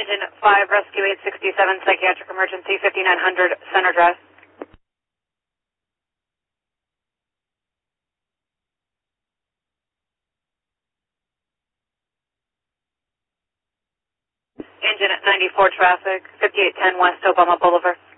Engine 5, Rescue 867, Psychiatric Emergency, 5900 Center Drive. Engine at 94 traffic, 5810 West Obama Boulevard.